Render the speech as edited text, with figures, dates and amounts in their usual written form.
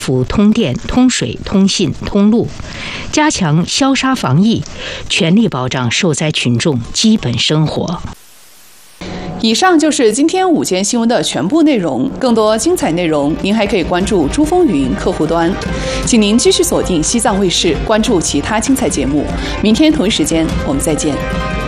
复通电、通水、通信、通路，加强消杀防疫，全力保障受灾群众基本生活。 以上就是今天午间新闻的全部内容。更多精彩内容，您还可以关注珠风语音客户端。请您继续锁定西藏卫视，关注其他精彩节目。明天同一时间，我们再见。